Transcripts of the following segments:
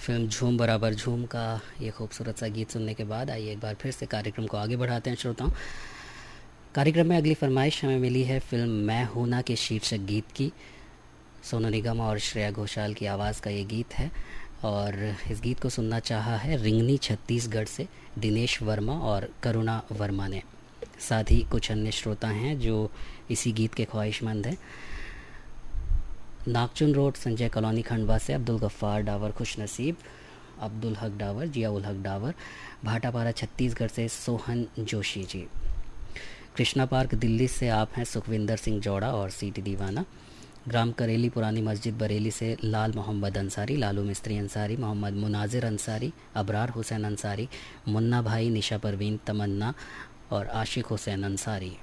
Film झूम बराबर झूम का ये खूबसूरत सा गीत सुनने के बाद आइए एक बार फिर से कार्यक्रम को आगे बढ़ाते हैं श्रोताओं। कार्यक्रम में अगली फरमाइश हमें मिली है फिल्म मैं हूं ना के शीर्षक गीत की। सोनू निगम और श्रेया घोषाल की आवाज़ का ये गीत है और इस गीत को सुनना चाहा है रिंगनी छत्तीसगढ़ से दिनेश वर्मा और करुणा वर्मा ने। साथ ही कुछ अन्य श्रोता हैं जो इसी गीत के ख्वाहिशमंद हैं। नागचुन रोड संजय कॉलोनी खंडवा से अब्दुल गफ्फार डावर खुश नसीब, अब्दुल हक डावर, जियाउल हक डावर, भाटापारा छत्तीसगढ़ से सोहन जोशी जी। कृष्णा पार्क दिल्ली से आप हैं सुखविंदर सिंह जौड़ा और सीटी दीवाना। ग्राम करेली पुरानी मस्जिद बरेली से लाल मोहम्मद अंसारी, लालू मिस्त्री अंसारी, मोहम्मद मुनाजिर अंसारी, अबरार हुसैन अंसारी, मुन्ना भाई, निशा परवीन, तमन्ना और आशिक हुसैन अंसारी।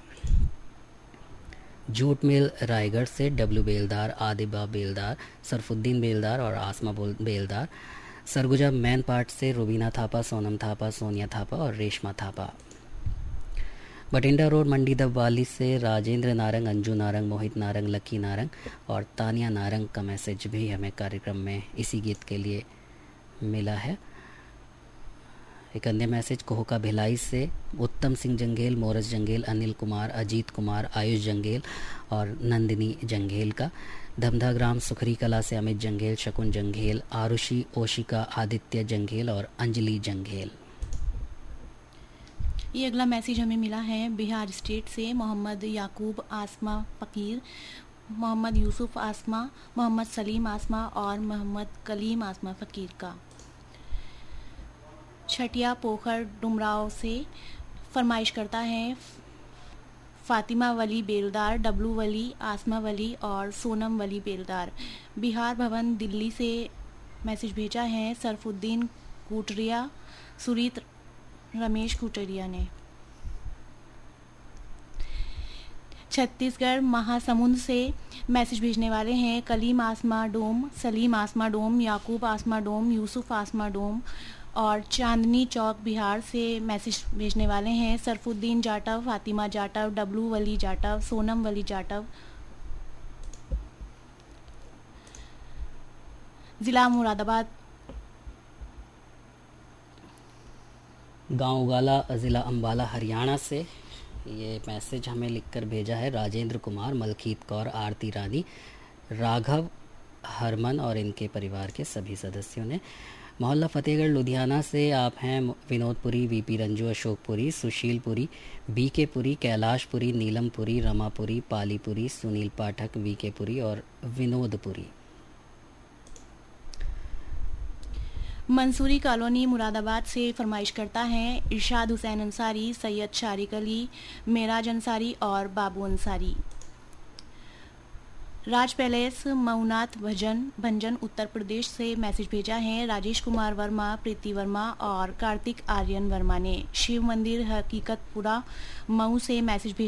जूट मिल रायगढ़ से डब्ल्यू बेलदार, आदिबा बेलदार, सरफुद्दीन बेलदार और आसमा बेलदार। सरगुजा मैन पार्ट से रुबीना थापा, सोनम थापा, सोनिया थापा और रेशमा थापा। बटिंडा रोड मंडी दबवाली से राजेंद्र नारंग, अंजू नारंग, मोहित नारंग, लकी नारंग और तानिया नारंग का मैसेज भी हमें कार्यक्रम में इसी गीत के लिए मिला है। एक अन्य मैसेज कोहका भिलाई से उत्तम सिंह जंगेल, मोरस जंगेल, अनिल कुमार, अजीत कुमार, आयुष जंगेल और नंदिनी जंगेल का। धमधा ग्राम सुखरी कला से अमित जंगेल, शकुन जंगेल, आरुषि, ओशिका, आदित्य जंगेल और अंजलि जंगेल। ये अगला मैसेज हमें मिला है बिहार स्टेट से मोहम्मद याकूब आसमा फ़कीर, मोहम्मद यूसुफ आसमा, मोहम्मद सलीम आसमा और मोहम्मद कलीम आसमा फ़कीर का। छटिया पोखर डुमराव से फरमाइश करता है फातिमा वली बेलदार, डब्लू वली, आसमा वली और सोनम वली बेलदार। बिहार भवन दिल्ली से मैसेज भेजा है सरफुद्दीन कुटरिया, सुरीत रमेश कुटरिया ने। छत्तीसगढ़ महासमुंद से मैसेज भेजने वाले हैं कलीम आसमा डोम, सलीम आसमा डोम, याकूब आसमा डोम, यूसुफ आसमा डोम और चांदनी चौक बिहार से मैसेज भेजने वाले हैं सरफुद्दीन जाटव, फातिमा जाटव, डब्लू वली जाटव, सोनम वली जाटव। जिला मुरादाबाद, गांव उगाला, ज़िला अंबाला, हरियाणा से ये मैसेज हमें लिखकर भेजा है राजेंद्र कुमार, मलकीत कौर, आरती रानी, राघव, हरमन और इनके परिवार के सभी सदस्यों ने। मोहल्ला फतेहगढ़ लुधियाना से आप हैं विनोदपुरी, वीपी रंजू, अशोकपुरी, सुशीलपुरी, बीके पुरी, कैलाशपुरी, नीलमपुरी, रमापुरी, पालीपुरी, सुनील पाठक, वीके पुरी और विनोदपुरी। मंसूरी कॉलोनी मुरादाबाद से फरमाइश करता है इरशाद हुसैन अंसारी, सैयद शारिक अली, मेराज अंसारी और बाबू अंसारी। राज पैलेस मऊनाथ भंजन उत्तर प्रदेश से मैसेज भेजा है राजेश कुमार वर्मा, प्रीति वर्मा और कार्तिक आर्यन वर्मा ने। शिव मंदिर हकीकतपुरा मऊ से मैसेज